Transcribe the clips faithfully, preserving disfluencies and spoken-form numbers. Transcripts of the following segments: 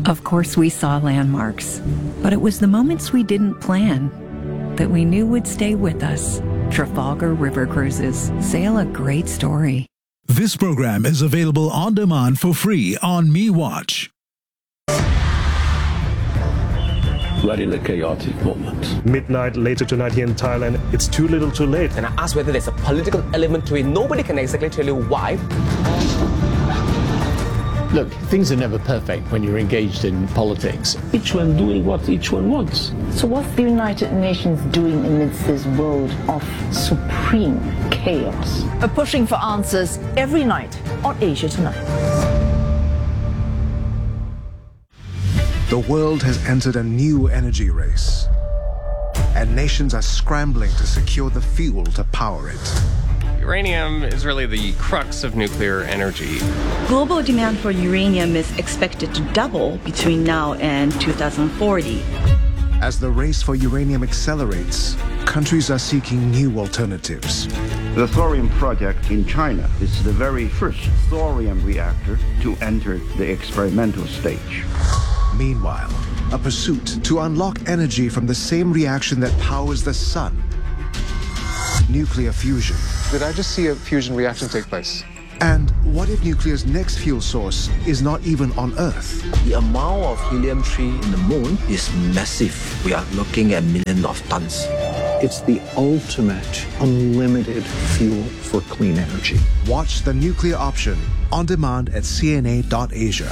Of course, we saw landmarks, but it was the moments we didn't plan that we knew would stay with us. Trafalgar River Cruises sail a great story. This program is available on demand for free on MeWatch. We're in a chaotic moment. Midnight later tonight here in Thailand, it's too little too late. And I asked whether there's a political element to it. Nobody can exactly tell you why. Look, things are never perfect when you're engaged in politics. Each one doing what each one wants. So what's the United Nations doing amidst this world of supreme chaos? We're pushing for answers every night on Asia Tonight. The world has entered a new energy race, and nations are scrambling to secure the fuel to power it. Uranium is really the crux of nuclear energy. Global demand for uranium is expected to double between now and two thousand forty. As the race for uranium accelerates, countries are seeking new alternatives. The thorium project in China is the very first thorium reactor to enter the experimental stage. Meanwhile, a pursuit to unlock energy from the same reaction that powers the sun. Nuclear fusion. Did I just see a fusion reaction take place? And what if nuclear's next fuel source is not even on Earth? The amount of helium three in the moon is massive. We are looking at millions of tons. It's the ultimate unlimited fuel for clean energy. Watch The Nuclear Option on demand at c n a dot asia.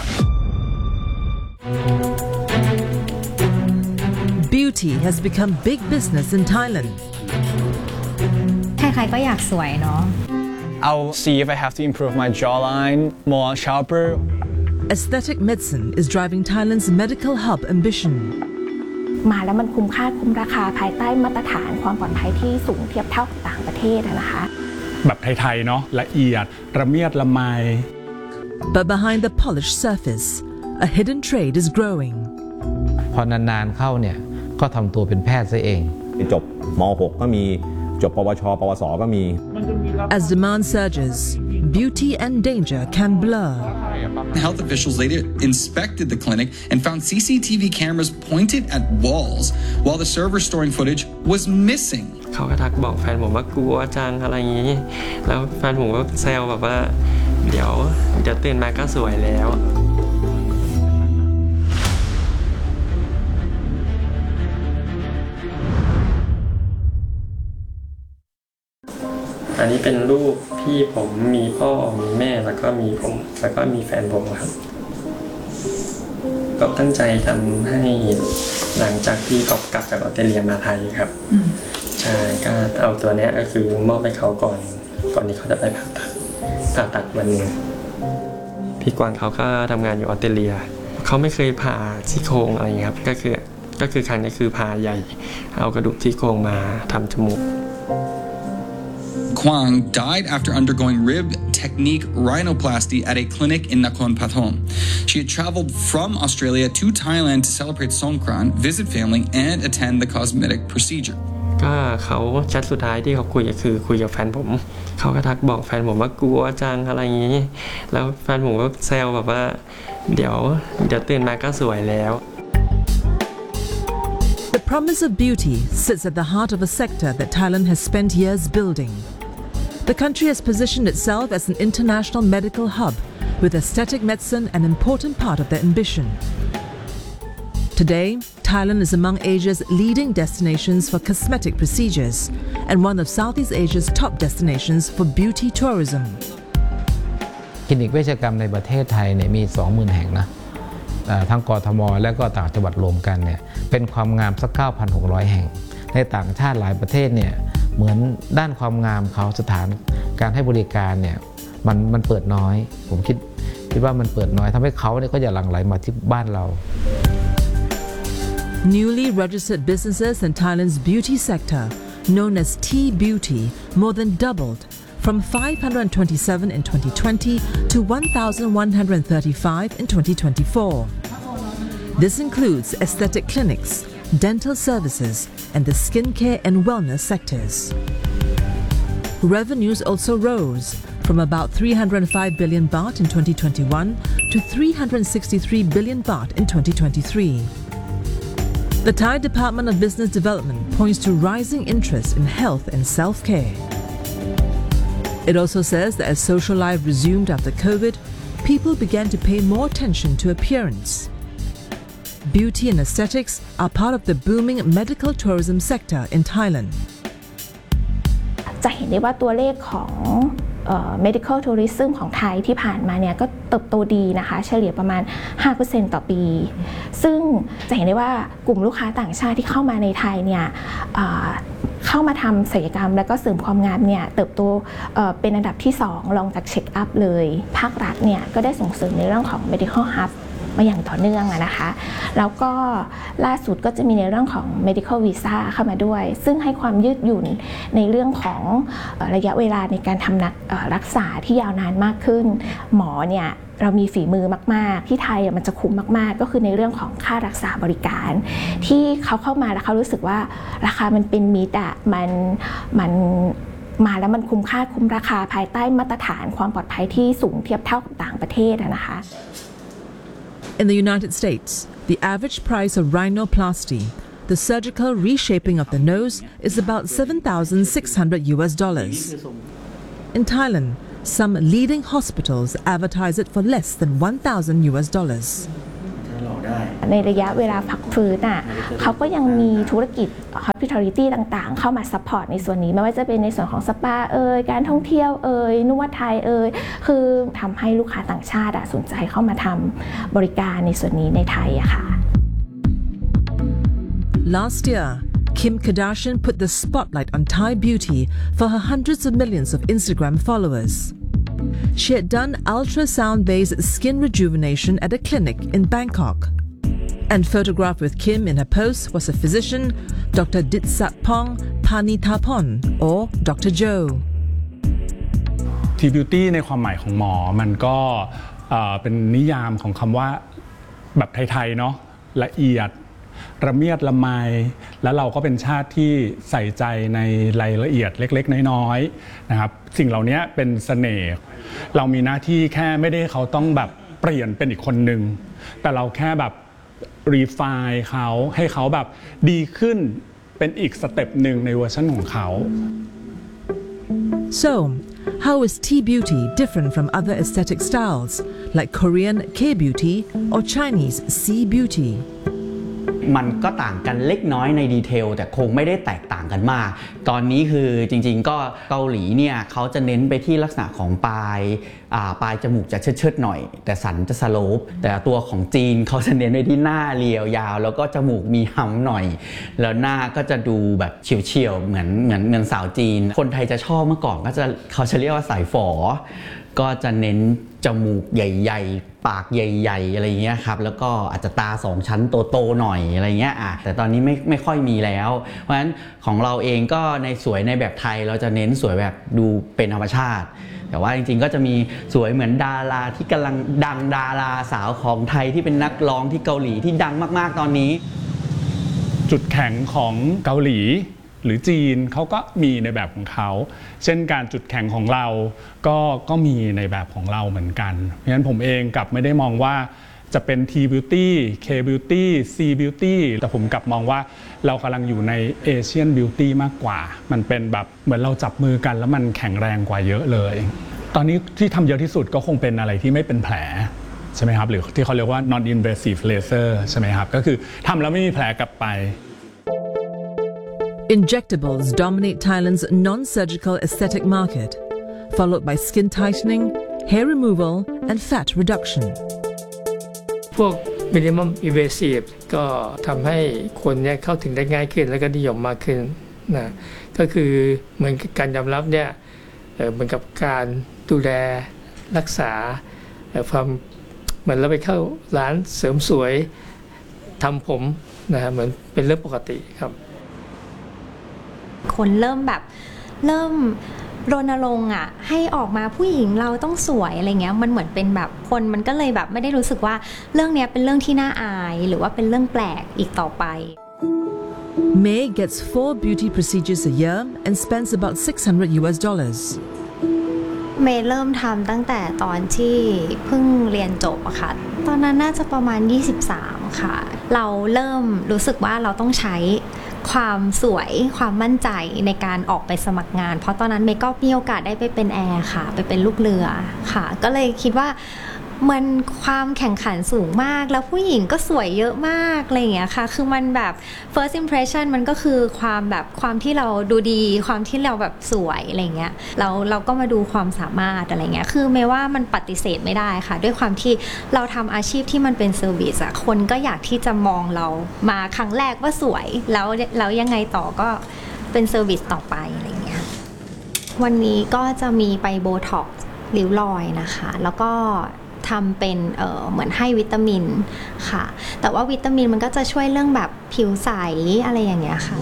Beauty has become big business in Thailand. ใครๆก็อยากสวยเนาะ I'll see if I have to improve my jawline more sharper. Aesthetic medicine is driving Thailand's medical hub ambition. มาแล้วมันคุ้มค่าคุ้มราคาภายใต้มาตรฐานความปลอดภัยที่สูงเทียบเท่ากับต่างประเทศนะคะแบบไทยๆเนาะละเอียดระเมียดละไม But behind the polished surface, a hidden trade is growing. พอนานๆเข้าเนี่ยก็ทำตัวเป็นแพทย์ซะเองจบม หก ก็มีจบปวชปวสก็มี As demand surges, beauty and danger can blur. Health officials later inspected the clinic and found C C T V cameras pointed at walls while the server storing footage was missing. เขาก็ทักบอกแฟนผมว่ากลัวจังอะไรอย่างนี้แล้วแฟนผมก็แซวแบบว่าเดี๋ยวเดี๋ยวตื่นมาก็สวยแล้วอันนี้เป็นรูปพี่ผมมีพ่อมีแม่แล้วก็มีผมแล้วก็มีแฟนผมครับก็ตั้งใจทำให้หลังจากที่เขากลับจากออสเตรเลียมาไทยครับใช่ก็เอาตัวนี้ก็คือมอบให้เขาก่อนก่อนที่เขาจะไปผ่าตัดผ่าตัดวันนึงพี่กวางเขาก็ทำงานอยู่ออสเตรเลียเขาไม่เคยผ่าซี่โครงอะไรครับก็คือก็คือครั้งนี้คือผ่าใหญ่เอากระดูกซี่โครงมาทำจมูก Kwang died after undergoing rib technique rhinoplasty at a clinic in Nakhon Pathom. She had traveled from Australia to Thailand to celebrate Songkran, visit family, and attend the cosmetic procedure. ก็เขาแชทสุดท้ายที่เขาคุยก็คือคุยกับแฟนผมเขาก็ทักบอกแฟนผมว่ากลัวจังอะไรอย่างนี้แล้วแฟนผมก็แซวแบบว่าเดี๋ยวเดี๋ยวตื่นมาก็สวยแล้ว The promise of beauty sits at the heart of a sector that Thailand has spent years building. The country has positioned itself as an international medical hub, with aesthetic medicine an important part of their ambition. Today, Thailand is among Asia's leading destinations for cosmetic procedures and one of Southeast Asia's top destinations for beauty tourism. คลินิกเวชกรรมในประเทศไทยเนี่ยมี สองหมื่น แห่งนะทั้งกทมและก็ต่างจังหวัดรวมกันเนี่ยเป็นความงามสัก เก้าพันหกร้อย แห่งในต่างชาติหลายประเทศเนี่ยเหมือนด้านความงามเขาสถานการให้บริการเนี่ยมันมันเปิดน้อยผมคิดคิดว่ามันเปิดน้อยทำให้เขาเนี่ยก็อย่าหลั่งไหลมาที่บ้านเรา Newly registered businesses in Thailand's beauty sector, known as T-Beauty, more than doubled from five hundred twenty-seven in twenty twenty to one thousand one hundred thirty-five in twenty twenty-four. This includes aesthetic clinics, dental services, and the skincare and wellness sectors. Revenues also rose from about three hundred five billion baht in twenty twenty-one to three hundred sixty-three billion baht in twenty twenty-three. The Thai Department of Business Development points to rising interest in health and self-care. It also says that as social life resumed after COVID, people began to pay more attention to appearance. Beauty and aesthetics are part of the booming medical tourism sector in Thailand. จะเห็นได้ว่าตัวเลขของmedical tourism ของไทยที่ผ่านมาเนี่ยก็เติบโตดีนะคะเฉลี่ยประมาณ ห้าเปอร์เซ็นต์ ต่อปีซึ่งจะเห็นได้ว่ากลุ่มลูกค้าต่างชาติที่เข้ามาในไทยเนี่ยเข้ามาทำศัลยกรรมและก็เสริมความงามเนี่ยเติบโตเป็นอันดับที่สองรองจากเช็คอัพเลยภาครัฐเนี่ยก็ได้ส่งเสริมในเรื่องของ medical hub มาอย่างต่อเนื่องนะคะแล้วก็ล่าสุดก็จะมีในเรื่องของ medical visa เข้ามาด้วยซึ่งให้ความยืดหยุ่นในเรื่องของระยะเวลาในการทำนักรักษาที่ยาวนานมากขึ้นหมอเนี่ยเรามีฝีมือมากๆที่ไทยมันจะคุ้มมากๆก็คือในเรื่องของค่ารักษาบริการที่เขาเข้ามาแล้วเขารู้สึกว่าราคามันเป็นมิตรอ่ะมันมันมาแล้วมันคุ้มค่าคุ้มราคาภายใต้มาตรฐานความปลอดภัยที่สูงเทียบเท่ากับต่างประเทศนะคะ In the United States, the average price of rhinoplasty, the surgical reshaping of the nose, is about seven thousand six hundred U S dollars. In Thailand, some leading hospitals advertise it for less than one thousand U S dollars. ในระยะเวลาพักฟื้นอ่ะเขาก็ยังมีธุรกิจ hospitality ต่างๆเข้ามาซัพพอร์ตในส่วนนี้ไม่ว่าจะเป็นในส่วนของสปาเอ่ยการท่องเที่ยวเอ่ยนวดไทยเอ่ยคือทำให้ลูกค้าต่างชาติสนใจเข้ามาทำบริการในส่วนนี้ในไทยอะค่ะ Last year, Kim Kardashian put the spotlight on Thai beauty for her hundreds of millions of Instagram followers. She had done ultrasound-based skin rejuvenation at a clinic in Bangkok. And photographed with Kim in her post was a physician, Doctor Ditsapong Panitapon, or Doctor Joe. T-beauty ในความหมายของหมอมันก็เป็นนิยามของคำว่าแบบไทยๆเนาะละเอียดระเมียดละไมและเราก็เป็นชาติที่ใส่ใจในรายละเอียดเล็กๆน้อยๆนะครับสิ่งเหล่านี้เป็นเสน่ห์เรามีหน้าที่แค่ไม่ได้เขาต้องแบบเปลี่ยนเป็นอีกคนนึงแต่เราแค่แบบรีไฟน์เขาให้เขาแบบดีขึ้นเป็นอีกสเต็ปหนึ่งในเวอร์ชันของเขา So, how is T-beauty different from other aesthetic styles like Korean K-beauty or Chinese C-beauty? มันก็ต่างกันเล็กน้อยในดีเทลแต่คงไม่ได้แตกต่างกันมากตอนนี้คือจริงๆก็เกาหลีเนี่ยเขาจะเน้นไปที่ลักษณะของปลายปลายจมูกจะเชิดๆหน่อยแต่สันจะสโลปแต่ตัวของจีนเขาจะเน้นไปที่หน้าเรียวยาวแล้วก็จมูกมีหำหน่อยแล้วหน้าก็จะดูแบบเฉียวๆเหมือนเหมือนเงินสาวจีนคนไทยจะชอบเมื่อก่อนก็จะเขาจะเรียกว่าสายฝอก็จะเน้นจมูกใหญ่ๆปากใหญ่ๆอะไรเงี้ยครับแล้วก็อาจจะตาสองชั้นโตๆหน่อยอะไรเงี้ยอ่ะแต่ตอนนี้ไม่ไม่ค่อยมีแล้วเพราะฉะนั้นของเราเองก็ในสวยในแบบไทยเราจะเน้นสวยแบบดูเป็นธรรมชาติแต่ว่าจริงๆก็จะมีสวยเหมือนดาราที่กำลังดังดาราสาวของไทยที่เป็นนักร้องที่เกาหลีที่ดังมากๆตอนนี้จุดแข็งของเกาหลีหรือจีนเขาก็มีในแบบของเขาเช่นการจุดแข็งของเราก็ก็มีในแบบของเราเหมือนกันเพราะฉะนั้นผมเองกลับไม่ได้มองว่าจะเป็น T-beauty K-beauty C-beauty แต่ผมกลับมองว่าเรากำลังอยู่ใน Asian beauty มากกว่ามันเป็นแบบเหมือนเราจับมือกันแล้วมันแข็งแรงกว่าเยอะเลยตอนนี้ที่ทำเยอะที่สุดก็คงเป็นอะไรที่ไม่เป็นแผลใช่ไหมครับหรือที่เขาเรียกว่า non invasive laser ใช่ไหมครับก็คือทำแล้วไม่มีแผลกลับไป Injectables dominate Thailand's non-surgical aesthetic market, followed by skin tightening, hair removal, and fat reduction. พวก minimum invasive ก็ทำให้คนเนี่ยเข้าถึงได้ง่ายขึ้นและก็นิยมมากขึ้นนะก็คือเหมือนการยอมรับเนี่ยเหมือนกับการดูแลรักษาความเหมือนเราไปเข้าร้านเสริมสวยทำผมนะฮะเหมือนเป็นเรื่องปกติครับคนเริ่มแบบเริ่มรณรงค์อ่ะให้ออกมาผู้หญิงเราต้องสวยอะไรเงี้ยมันเหมือนเป็นแบบคนมันก็เลยแบบไม่ได้รู้สึกว่าเรื่องนี้เป็นเรื่องที่น่าอายหรือว่าเป็นเรื่องแปลกอีกต่อไป May gets four beauty procedures a year and spends about six hundred U S dollars. เมย์เริ่มทำตั้งแต่ตอนที่เพิ่งเรียนจบอะค่ะตอนนั้นน่าจะประมาณยี่สิบสามค่ะเราเริ่มรู้สึกว่าเราต้องใช้ความสวยความมั่นใจในการออกไปสมัครงานเพราะตอนนั้นเมย์ก็มีโอกาสได้ไปเป็นแอร์ค่ะไปเป็นลูกเรือค่ะก็เลยคิดว่ามันความแข่งขันสูงมากแล้วผู้หญิงก็สวยเยอะมากอะไรอย่างเงี้ยค่ะคือมันแบบ first impression มันก็คือความแบบความที่เราดูดีความที่เราแบบสวยอะไรเงี้ยเราเราก็มาดูความสามารถอะไรเงี้ยคือไม่ว่ามันปฏิเสธไม่ได้ค่ะด้วยความที่เราทำอาชีพที่มันเป็นเซอร์วิสอะคนก็อยากที่จะมองเรามาครั้งแรกว่าสวยแล้วแล้วยังไงต่อก็เป็นเซอร์วิสต่อไปอะไรเงี้ยวันนี้ก็จะมีไปโบท็อกซ์ริ้วรอยนะคะแล้วก็ทำเป็น เอ่อ เหมือนให้วิตามินค่ะแต่ว่าวิตามินมันก็จะช่วยเรื่องแบบผิวใสอะไรอย่างเงี้ยค่ะ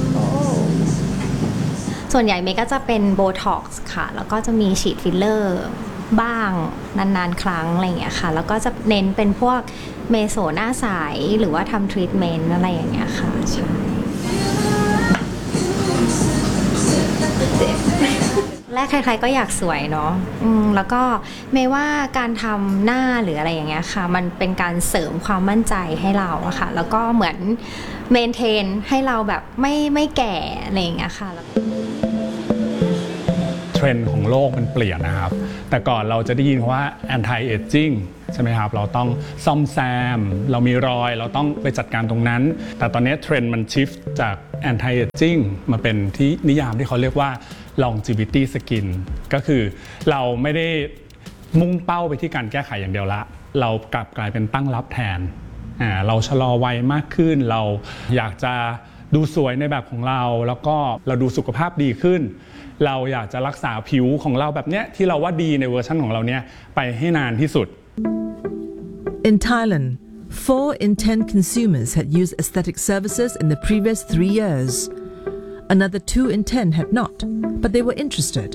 ส่วนใหญ่เมย์ก็จะเป็นโบท็อกซ์ค่ะแล้วก็จะมีฉีดฟิลเลอร์บ้างนานๆครั้งอะไรอย่างเงี้ยค่ะแล้วก็จะเน้นเป็นพวกเมโซหน้าใสหรือว่าทำทรีทเมนต์อะไรอย่างเงี้ยค่ะใช่แรกใครๆก็อยากสวยเนาะอืมแล้วก็ไม่ว่าการทำหน้าหรืออะไรอย่างเงี้ยค่ะมันเป็นการเสริมความมั่นใจให้เราอะค่ะแล้วก็เหมือนเมนเทนให้เราแบบไม่ไม่แก่อะไรอย่างเงี้ยค่ะเทรนด์ของโลกมันเปลี่ยนนะครับแต่ก่อนเราจะได้ยินว่า anti aging ใช่ไหมครับเราต้องซ่อมแซมเรามีรอยเราต้องไปจัดการตรงนั้นแต่ตอนนี้เทรนด์มันชิฟจาก anti aging มาเป็นที่นิยามที่เขาเรียกว่า longevity skin ก็คือเราไม่ได้มุ่งเป้าไปที่การแก้ไขอย่างเดียวละเรากลับกลายเป็นตั้งรับแทนอ่าเราชะลอวัยมากขึ้นเราอยากจะดูสวยในแบบของเราแล้วก็เราดูสุขภาพดีขึ้นเราอยากจะรักษาผิวของเราแบบเนี้ยที่เราว่าดีในเวอร์ชันของเราเนี้ยไปให้นานที่สุด In Thailand, four in ten consumers had used aesthetic services in the previous three years. Another two in ten had not, but they were interested.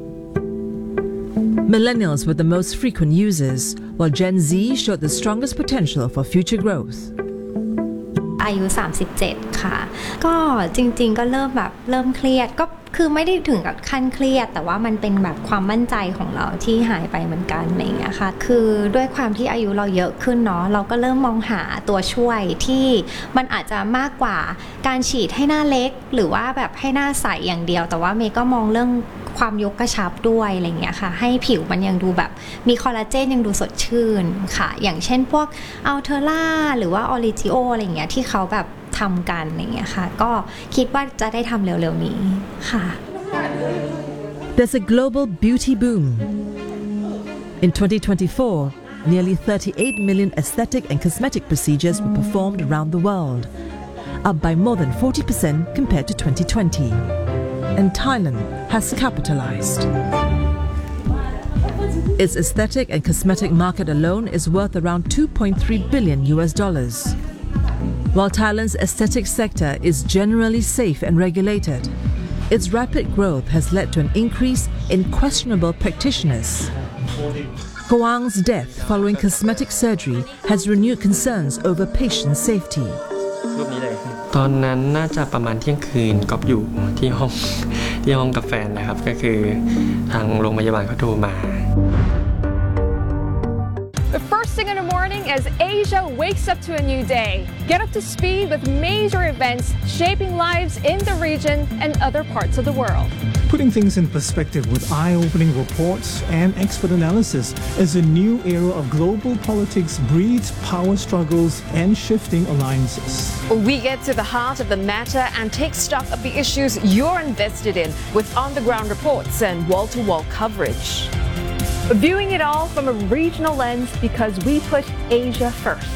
Millennials were the most frequent users, while Gen Z showed the strongest potential for future growth. อายุสามสิบเจ็ดค่ะก็จริงๆก็เริ่มแบบเริ่มเครียดก็คือไม่ได้ถึงกับขั้นเครียดแต่ว่ามันเป็นแบบความมั่นใจของเราที่หายไปเหมือนกันอะไรอย่างเงี้ยค่ะคือด้วยความที่อายุเราเยอะขึ้นเนาะเราก็เริ่มมองหาตัวช่วยที่มันอาจจะมากกว่าการฉีดให้หน้าเล็กหรือว่าแบบให้หน้าใสอย่างเดียวแต่ว่าเมย์ก็มองเรื่องความยกกระชับด้วยอะไรอย่างเงี้ยค่ะให้ผิวมันยังดูแบบมีคอลลาเจนยังดูสดชื่นค่ะอย่างเช่นพวกอัลเทอร่าหรือว่าออริจิโออะไรอย่างเงี้ยที่เขาแบบทำกันอะไรอย่างเงี้ยค่ะก็คิดว่าจะได้ทำเร็วๆนี้ค่ะ There's a global beauty boom. In twenty twenty-four, nearly thirty-eight million aesthetic and cosmetic procedures were performed around the world, up by more than forty percent compared to twenty twenty. And Thailand has capitalized. Its aesthetic and cosmetic market alone is worth around two point three billion U S dollars. While Thailand's aesthetic sector is generally safe and regulated, its rapid growth has led to an increase in questionable practitioners. Goang's death following cosmetic surgery has renewed concerns over patient safety. ตอนนั้นน่าจะประมาณเที่ยงคืนก็อยู่ที่ห้องที่ห้องกับแฟนนะครับก็คือทางโรงพยาบาลเขาโทรมา The first thing in the morning as Asia wakes up to a new day. Get up to speed with major events shaping lives in the region and other parts of the world. Putting things in perspective with eye-opening reports and expert analysis as a new era of global politics breeds power struggles and shifting alliances. We get to the heart of the matter and take stock of the issues you're invested in with on-the-ground reports and wall-to-wall coverage. Viewing it all from a regional lens because we put Asia first.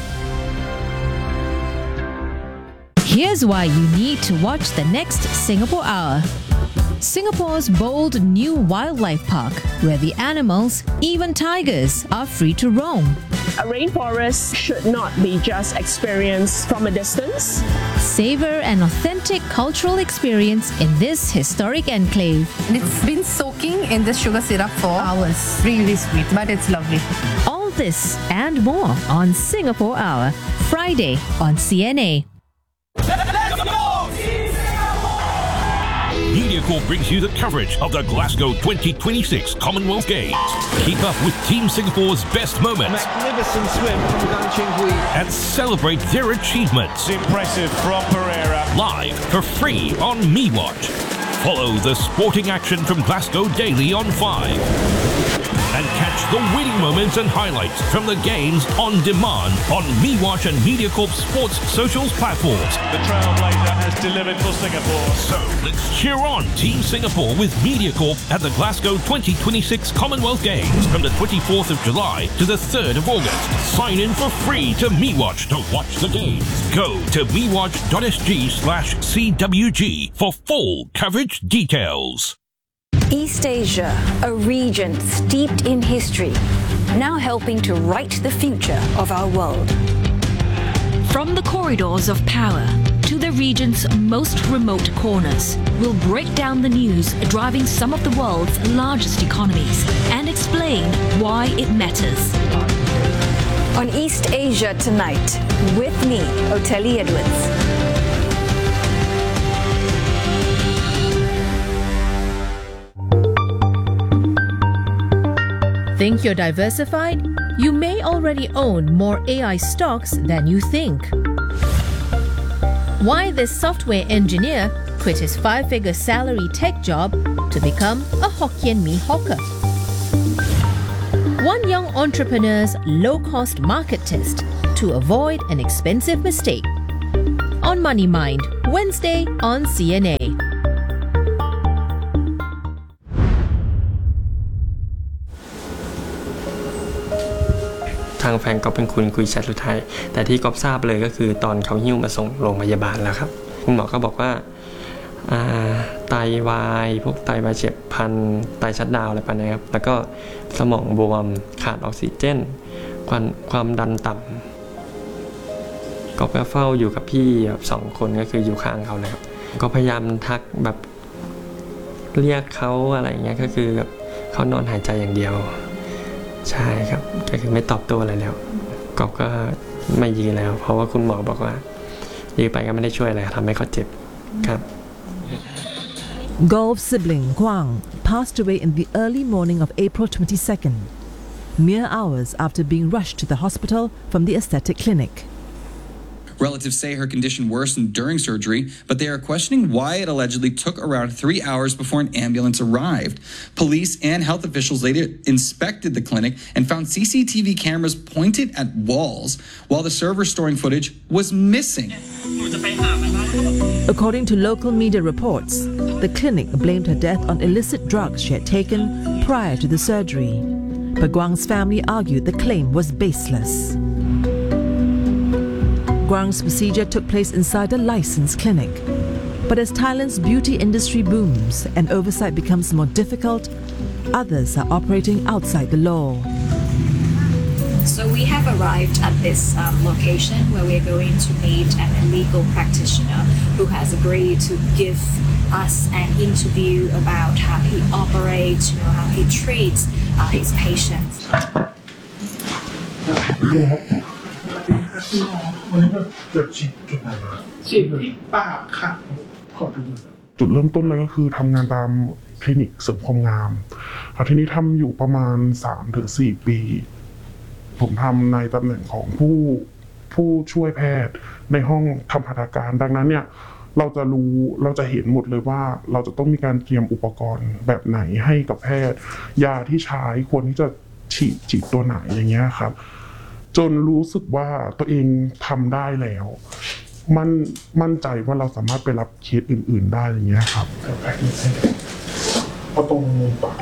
Here's why you need to watch the next Singapore Hour. Singapore's bold new wildlife park, where the animals, even tigers, are free to roam. A rainforest should not be just experienced from a distance. Savor an authentic cultural experience in this historic enclave. And it's been soaking in this sugar syrup for hours. Really sweet, but it's lovely. All this and more on Singapore Hour, Friday on C N A. Media MediaCorp brings you the coverage of the Glasgow twenty twenty-six Commonwealth Games. Keep up with Team Singapore's best moments. Magnificent swim from Gan Ching-Hui. And celebrate their achievements. Impressive from Pereira. Live for free on MeWatch. Follow the sporting action from Glasgow daily on five. And catch the winning moments and highlights from the games on demand on MeWatch and MediaCorp Sports Socials platforms. The trailblazer has delivered for Singapore. So let's cheer on Team Singapore with MediaCorp at the Glasgow twenty twenty-six Commonwealth Games from the twenty-fourth of July to the third of August. Sign in for free to MeWatch to watch the games. Go to mewatch.sg slash CWG for full coverage details. East Asia, a region steeped in history, now helping to write the future of our world. From the corridors of power to the region's most remote corners, we'll break down the news driving some of the world's largest economies and explain why it matters. On East Asia Tonight, with me, Oteli Edwards. Think you're diversified? You may already own more A I stocks than you think. Why this software engineer quit his five-figure salary tech job to become a Hokkien Mee hawker. One young entrepreneur's low-cost market test to avoid an expensive mistake. On Money Mind, Wednesday on C N A. ทางแฟนก็เป็นคุณคุยแชทสุดท้ายแต่ที่ก๊อฟทราบเลยก็คือตอนเขาหิ้วมาส่งโรงพยาบาลแล้วครับคุณหมอก็บอกว่าไตวายพวกไตวายเฉียบพลันไตชัดดาวอะไรประมาณนี้ครับแล้วก็สมองบวมขาดออกซิเจนความความดันต่ำก็เฝ้าอยู่กับพี่แบบสองคนก็คืออยู่ข้างเขาเลยครับก็พยายามทักแบบเรียกเขาอะไรอย่างเงี้ยก็คือแบบเขานอนหายใจอย่างเดียวใช่ครับก็คือไม่ตอบโต้อะไรแล้วก็ก็ไม่ยื้อแล้วเพราะว่าคุณหมอบอกว่ายื้อไปก็ไม่ได้ช่วยอะไรทำให้เขาเจ็บครับ Golf sibling Guang passed away in the early morning of April twenty-second, mere hours after being rushed to the hospital from the aesthetic clinic. Relatives say her condition worsened during surgery, but they are questioning why it allegedly took around three hours before an ambulance arrived. Police and health officials later inspected the clinic and found C C T V cameras pointed at walls, while the server storing footage was missing. According to local media reports, the clinic blamed her death on illicit drugs she had taken prior to the surgery. But Guang's family argued the claim was baseless. Guang's procedure took place inside a licensed clinic. But as Thailand's beauty industry booms and oversight becomes more difficult, others are operating outside the law. So we have arrived at this um, location where we're going to meet an illegal practitioner who has agreed to give us an interview about how he operates, you know, how he treats uh, his patients. จุดเริ่มต้นเลยก็คือทำงานตามคลินิกเสริมความงามทีนี้ทำอยู่ประมาณ สามถึงสี่ ปีผมทำในตำแหน่งของผู้ผู้ช่วยแพทย์ในห้องทำหัตถการดังนั้นเนี่ยเราจะรู้เราจะเห็นหมดเลยว่าเราจะต้องมีการเตรียมอุปกรณ์แบบไหนให้กับแพทย์ยาที่ใช้ควรที่จะฉีดฉีดตัวไหนอย่างเงี้ยครับจนรู้สึกว่าตัวเองทำได้แล้วมันมั่นใจว่าเราสามารถไปรับเคสอื่นๆได้อย่างเงี้ยครับเอาตรงมุมปาก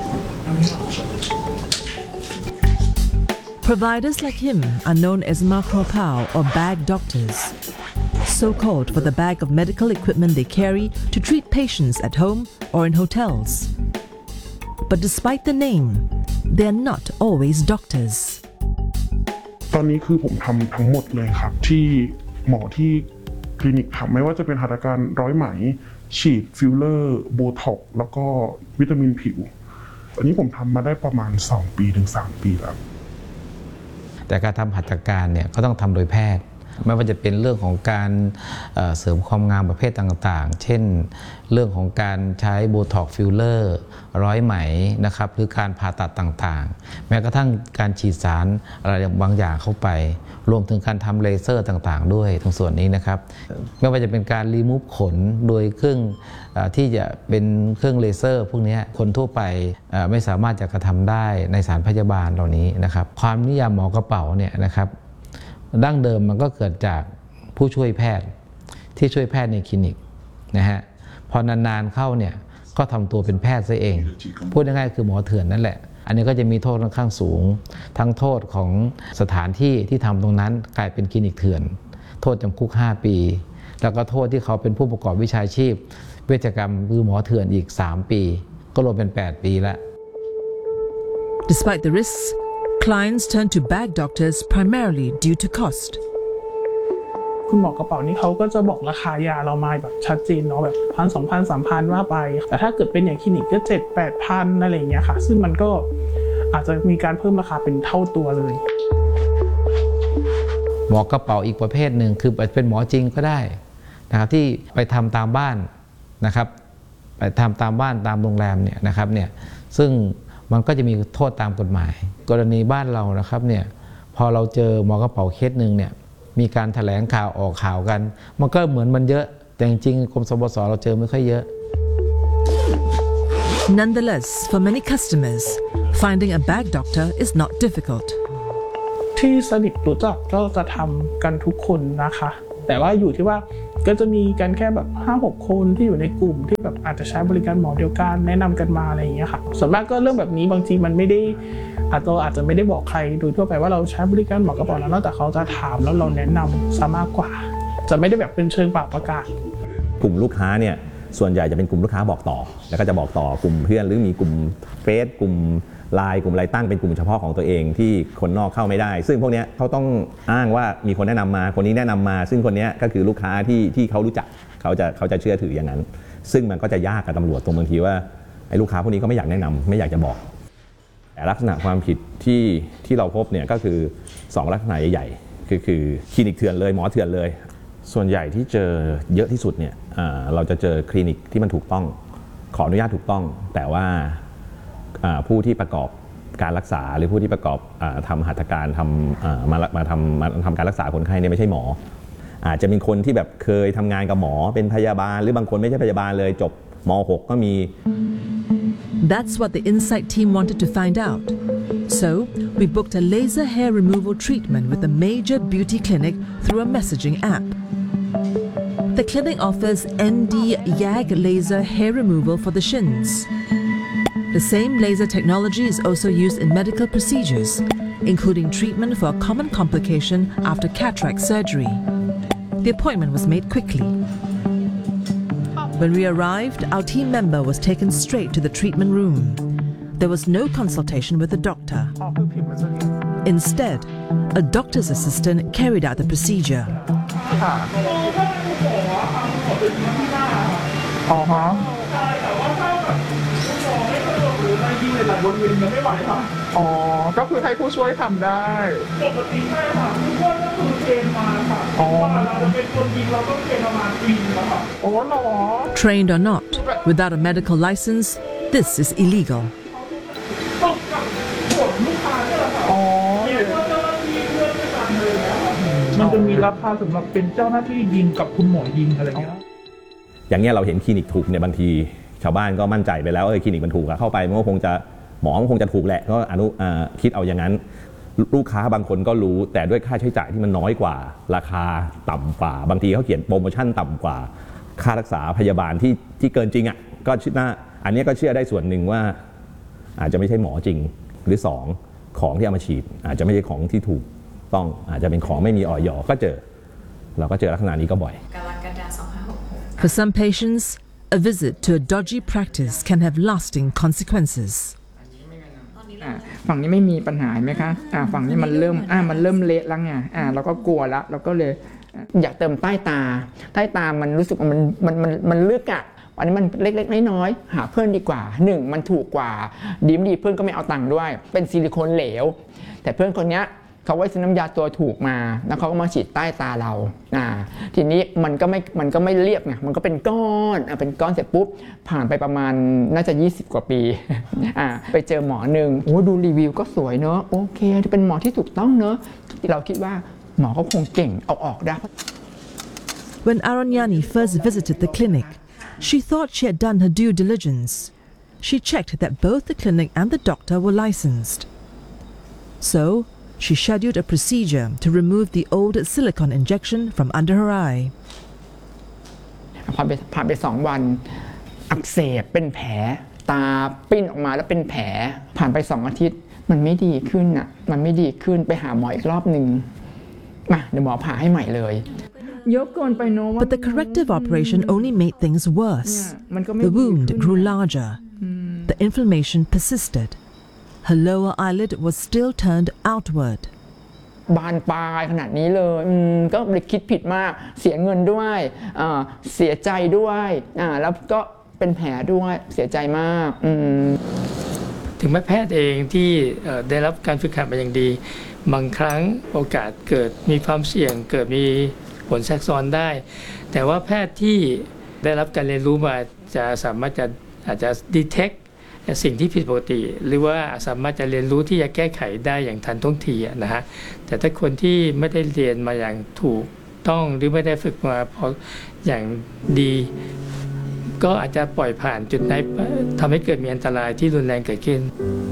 Providers like him are known as Makropao or bag doctors, so called for the bag of medical equipment they carry to treat patients at home or in hotels. But despite the name, they are not always doctors. ตอนนี้คือผมทำทั้งหมดเลยครับที่หมอที่คลินิกทำไม่ว่าจะเป็นหัตถการร้อยไหมฉีดฟิลเลอร์โบท็อกซ์แล้วก็วิตามินผิวอันนี้ผมทำมาได้ประมาณสองปีถึงสามปีแล้วแต่การทำหัตถการเนี่ยก็ต้องทำโดยแพทย์ไม่ว่าจะเป็นเรื่องของการเสริมความงามประเภทต่างๆเช่นเรื่องของการใช้โบท็อกฟิลเลอร์ร้อยไหมนะครับหรือการผ่าตัดต่างๆแม้กระทั่งการฉีดสารอะไรบางอย่างเข้าไปรวมถึงการทำเลเซอร์ต่างๆด้วยตรงส่วนนี้นะครับไม่ว่าจะเป็นการรีมูฟขนโดยเครื่องที่จะเป็นเครื่องเลเซอร์พวกนี้คนทั่วไปไม่สามารถจะกระทำได้ในสถานพยาบาลเหล่านี้นะครับความนิยามหมอกระเป๋าเนี่ยนะครับดั้งเดิมมันก็เกิดจากผู้ช่วยแพทย์ที่ช่วยแพทย์ในคลินิกนะฮะพอนานๆเข้าเนี่ยก็ทำตัวเป็นแพทย์ซะเองพูดง่ายๆคือหมอเถื่อนนั่นแหละอันนี้ก็จะมีโทษค่อนข้างสูงทั้งโทษของสถานที่ที่ทำตรงนั้นกลายเป็นคลินิกเถื่อนโทษจำคุกห้าปีแล้วก็โทษที่เขาเป็นผู้ประกอบวิชาชีพเวชกรรมคือหมอเถื่อนอีกสามปีก็รวมเป็นแปดปีแล้ว Despite the risks, clients turn to bag doctors primarily due to cost. คุณหมอกระเป๋านี่เขาก็จะบอกราคายาเรามาแบบชัดเจนเนาะแบบพันสองพันสามพันว่าไปแต่ถ้าเกิดเป็นอย่างคลินิกก็เจ็ดแปดพันอะไรอย่างเงี้ยค่ะซึ่งมันก็อาจจะมีการเพิ่มราคาเป็นเท่าตัวเลยหมอกระเป๋าอีกประเภทหนึ่งคือเป็นหมอจริงก็ได้นะครับที่ไปทำตามบ้านนะครับไปทำตามบ้านตามโรงแรมเนี่ยนะครับเนี่ยซึ่งมันก็จะมีโทษตามกฎหมายกรณีบ้านเรานะครับเนี่ยพอเราเจอหมอกระเป๋าเคสหนึ่งเนี่ยมีการแถลงข่าวออกข่าวกันมันก็เหมือนมันเยอะแต่จริงๆกรมสบสเราเจอไม่ค่อยเยอะ Nonetheless, for many customers, finding a bag doctor is not difficult. ที่สนิทรู้จักก็จะทำกันทุกคนนะคะแต่ว่าอยู่ที่ว่าก็จะมีกันแค่แบบ ห้าหก คนที่อยู่ในกลุ่มที่แบบอาจจะใช้บริการหมอเดียวกันแนะนำกันมาอะไรอย่างเงี้ยค่ะส่วนมากก็เรื่องแบบนี้บางทีมันไม่ได้อาจจะอาจจะไม่ได้บอกใครโดยทั่วไปว่าเราใช้บริการหมอกระเป๋าแล้วแต่เขาจะถามแล้วเราแนะนำซะมากกว่าจะไม่ได้แบบเป็นเชิงปากประกาศกลุ่มลูกค้าเนี่ยส่วนใหญ่จะเป็นกลุ่มลูกค้าบอกต่อแล้วก็จะบอกต่อกลุ่มเพื่อนหรือมีกลุ่มเฟซกลุ่มไลน์กลุ่มอะไรตั้งเป็นกลุ่มเฉพาะของตัวเองที่คนนอกเข้าไม่ได้ซึ่งพวกนี้เขาต้องอ้างว่ามีคนแนะนำมาคนนี้แนะนำมาซึ่งคนนี้ก็คือลูกค้าที่ที่เขารู้จักเขาจะเขาจะเชื่อถืออย่างนั้นซึ่งมันก็จะยากกับตำรวจตรงบางทีว่าไอ้ลูกค้าพวกนี้ก็ไม่อยากแนะนำไม่อยากจะบอกแต่ลักษณะความผิดที่ที่เราพบเนี่ยก็คือสองลักษณะใหญ่ๆคือคือคลินิกเถื่อนเลยหมอเถื่อนเลยส่วนใหญ่ที่เจอเยอะที่สุดเนี่ยเราจะเจอคลินิกที่มันถูกต้องขออนุญาตถูกต้องแต่ว่าผู้ที่ประกอบการรักษาหรือผู้ที่ประกอบทำหัตถการทำมามาทำมาทำการรักษาคนไข้เนี่ยไม่ใช่หมออาจจะเป็นคนที่แบบเคยทำงานกับหมอเป็นพยาบาลหรือบางคนไม่ใช่พยาบาลเลยจบม หก ก็มี That's what the Insight team wanted to find out. So we booked a laser hair removal treatment with a major beauty clinic through a messaging app. The clinic offers N D Y A G laser hair removal for the shins. The same laser technology is also used in medical procedures, including treatment for a common complication after cataract surgery. The appointment was made quickly. When we arrived, our team member was taken straight to the treatment room. There was no consultation with the doctor. Instead, a doctor's assistant carried out the procedure. Uh-huh.อ๋อก็คือให้ผู้ช่วยทำได้ปกติใช่ค่ะผู้ช่วยก็คือเกณฑ์มาค่ะอ๋อเราเป็นคนยิงเราต้องเกณฑ์ประมาณปีแล้วค่ะอ๋อเหรอ Trained or not, without a medical license, this is illegal. อ๋อมันจะมีราคาสำหรับเป็นเจ้าหน้าที่ยิงกับคุณหมอยิงอะไรเงี้ยอย่างเงี้ยเราเห็นคลินิกถูกเนี่ยบางทีชาวบ้านก็มั่นใจไปแล้วเออคลินิกมันถูกอะเข้าไปมันก็คงจะหมอคงจะถูกแหละก็อนุคิดเอาอย่างนั้นลูกค้าบางคนก็รู้แต่ด้วยค่าใช้จ่ายที่มันน้อยกว่าราคาต่ำกว่าบางทีเขาเขียนโปรโมชั่นต่ำกว่าค่ารักษาพยาบาลที่ที่เกินจริงอ่ะก็เชื่ออันนี้ก็เชื่อได้ส่วนหนึ่งว่าอาจจะไม่ใช่หมอจริงหรือสองของที่เอามาฉีดอาจจะไม่ใช่ของที่ถูกต้องอาจจะเป็นของไม่มีอย.ก็เจอเราก็เจอลักษณะนี้ก็บ่อย For some patients, a visit to a dodgy practice can have lasting consequences. ฝั่งนี้ไม่มีปัญหาไหมคะอ่าฝั่งนี้มันเริ่มอ่ามันเริ่มเละแล้วไงอ่าเราก็กลัวละเราก็เลยอยากเติมใต้ตาใต้ตามันรู้สึกว่ามันมันมันมันลึกอ่ะอันนี้มันเล็กๆน้อยๆหาเพื่อนดีกว่าหนึ่งมันถูกกว่าดีไม่ดีเพื่อนก็ไม่เอาตังค์ด้วยเป็นซิลิโคนเหลวแต่เพื่อนคนนี้เขาไว้ซื้อน้ำยาตัวถูกมาแล้วเขาก็มาฉีดใต้ตาเราอ่าทีนี้มันก็ไม่มันก็ไม่เรียบไงมันก็เป็นก้อนอ่ะเป็นก้อนเสร็จปุ๊บผ่านไปประมาณน่าจะยี่สิบกว่าปีอ่าไปเจอหมอหนึ่งโอ้ดูรีวิวก็สวยเนอะโอเคเป็นหมอที่ถูกต้องเนอะเราคิดว่าหมอเขาคงเก่งเอาออกได้ When Aranyani first visited the clinic, she thought she had done her due diligence. She checked that both the clinic and the doctor were licensed. So, she scheduled a procedure to remove the old silicone injection from under her eye. พอผ่านไปสองวันอักเสบเป็นแผลตาปิ้นออกมาแล้วเป็นแผลผ่านไปสองอาทิตย์มันไม่ดีขึ้นอ่ะมันไม่ดีขึ้นไปหาหมออีกรอบหนึ่งมาเดี๋ยวหมอผ่าให้ใหม่เลย But the corrective operation only made things worse. The wound grew larger. The inflammation persisted. Her lower eyelid was still turned outward. บานปลายขนาดนี้เลยก็เลยคิดผิดมากเสียเงินด้วยเสียใจด้วยแล้วก็เป็นแผลด้วยเสียใจมากถึงแม้แพทย์เองที่ได้รับการฝึกหัดมาอย่างดีบางครั้งโอกาสเกิดมีความเสี่ยงเกิดมีผลแทรกซ้อนได้แต่ว่าแพทย์ที่ได้รับการเรียนรู้มาจะสามารถจะอาจจะ detect สิ่งที่ผิดปกติหรือว่าสามารถจะเรียนรู้ที่จะแก้ไขได้อย่างทันท่วงทีนะฮะแต่ถ้าคนที่ไม่ได้เรียนมาอย่างถูกต้องหรือไม่ได้ฝึกมาพออย่างดีก็อาจจะปล่อยผ่านจุดนั้นทำให้เกิดมีอันตรายที่รุนแรงเกิดขึ้น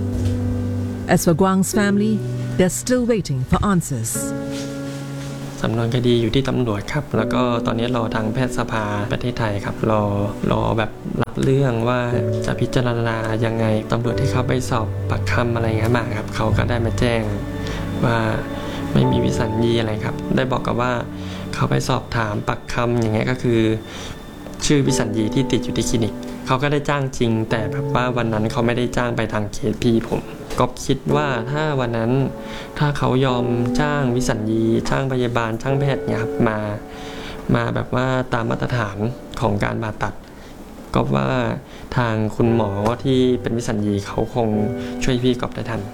As for Guang's family, they're still waiting for answers. สำนวนคดีอยู่ที่ตำรวจครับแล้วก็ตอนนี้รอทางแพทยสภาประเทศไทยครับรอรอแบบรับเรื่องว่าจะพิจารณายังไงตำรวจที่เขาไปสอบปากคำอะไรเงี้ยมาครับเขาก็ได้มาแจ้งว่าไม่มีวิสัญญีอะไรครับได้บอกกับว่าเขาไปสอบถามปากคำอย่างเงี้ยก็คือชื่อวิสัญญีที่ติดอยู่ที่คลินิกเขาก็ได้จ้างจริงแต่แบบว่าวันนั้นเขาไม่ได้จ้างไปทางเคสพี่ผมก็คิดว่าถ้าวันนั้นถ้าเขายอมจ้างวิสัญญีจ้างพยาบาลจ้างแพทย์เนี่ยครับมามาแบบว่าตามมาตรฐานของการผ่าตัดก็ว่าทางคุณหมอที่เป็นวิสัญญีเขาคงช่วยพี่กอบได้ทัน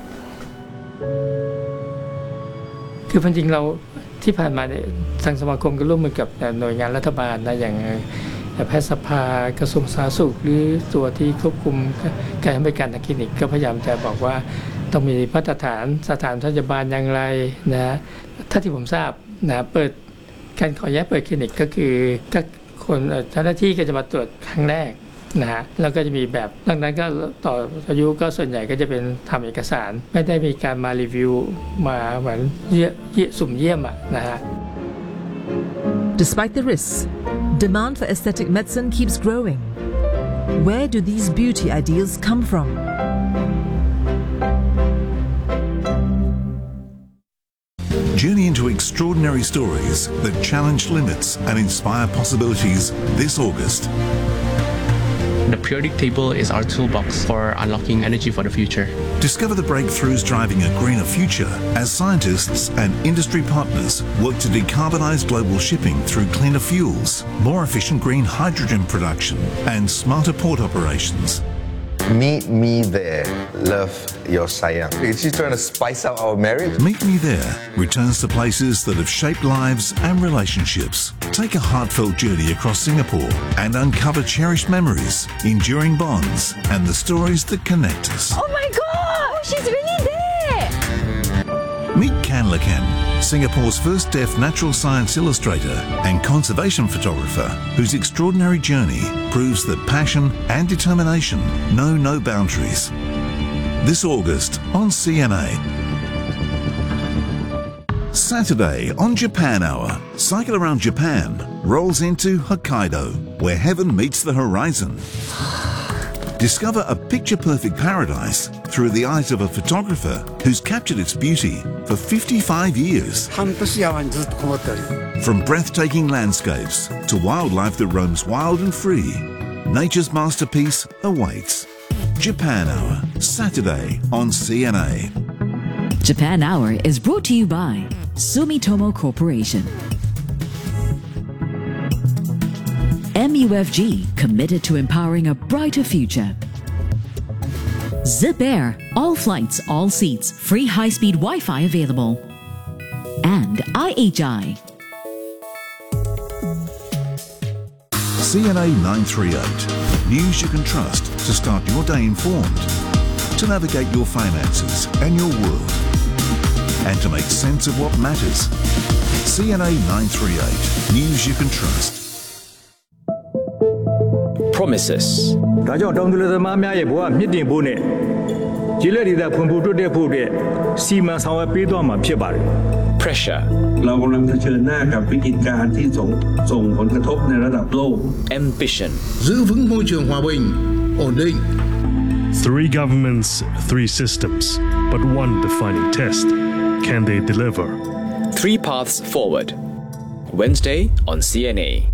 คือจริงๆเราที่ผ่านมาเนี่ยทางสมาคมก็ร่วมมือกับหน่วยงานรัฐบาลนะอย่างแพทยสภากระทรวงสาธารณสุขหรือตัวที่ควบคุมการให้บริการทางคลินิกก็พยายามจะบอกว่าต้องมีมาตรฐานสถานพยาบาลอย่างไรนะถ้าที่ผมทราบนะเปิดการขอแยกเปิดคลินิกก็คือก็คนเจ้าหน้าที่ก็จะมาตรวจครั้งแรกนะฮะแล้วก็จะมีแบบดังนั้นก็ต่ออายุก็ส่วนใหญ่ก็จะเป็นทำเอกสารไม่ได้มีการมารีวิวมาเหมือนเยี่ยสุ่มเยี่ยมอะนะฮะ Despite the risks, demand for aesthetic medicine keeps growing. Where do these beauty ideals come from? Journey into extraordinary stories that challenge limits and inspire possibilities this August. The periodic table is our toolbox for unlocking energy for the future. Discover the breakthroughs driving a greener future as scientists and industry partners work to decarbonize global shipping through cleaner fuels, more efficient green hydrogen production, and smarter port operations. Meet me there. Love your sayang. She's trying to spice up our marriage. Meet Me There returns to places that have shaped lives and relationships. Take a heartfelt journey across Singapore and uncover cherished memories, enduring bonds, and the stories that connect us. Oh my God! She's really there! Meet Kan Lakan, Singapore's first deaf natural science illustrator and conservation photographer, whose extraordinary journey proves that passion and determination know no boundaries. This August on C N A. Saturday on Japan Hour, Cycle Around Japan rolls into Hokkaido, where heaven meets the horizon. Discover a picture-perfect paradise through the eyes of a photographer who's captured its beauty for fifty-five years. From breathtaking landscapes to wildlife that roams wild and free, nature's masterpiece awaits. Japan Hour, Saturday on C N A. Japan Hour is brought to you by Sumitomo Corporation. M U F G, committed to empowering a brighter future. Zip Air, all flights, all seats, free high-speed Wi-Fi available. and I H I. C N A nine thirty-eight. News you can trust to start your day informed, to navigate your finances and your world, and to make sense of what matters. C N A nine thirty-eight. News you can trust. Promises. ဒါကြောင့်တောင်သူလယ်သမားများရဲ့ဘဝမြင့်တင်ဖို့နဲ့ကျေးလက်ဒေသဖွံ့ဖြိုးတိုးတက်ဖို့အတွက်စီမံဆောင်ရွက်ပေးသွားမှာဖြစ်ပါတယ် Pressure. เรากำลังเผชิญหน้ากับวิกฤตการณ์ที่ส่งส่งผลกระทบในระดับโลก Ambition. Giữ vững môi trường hòa bình, ổn định. Three governments, three systems, but one defining test. Can they deliver? Three paths forward. Wednesday on C N A.